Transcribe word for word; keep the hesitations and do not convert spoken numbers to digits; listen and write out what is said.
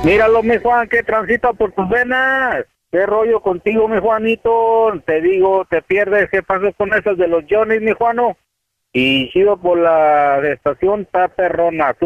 Míralo, mi Juan, que transita por tus venas. ¿Qué rollo contigo, mi Juanito? Te digo, te pierdes. ¿Qué pasó con esas de los Johnny, mi Juano? Y chido por la estación, está perrona.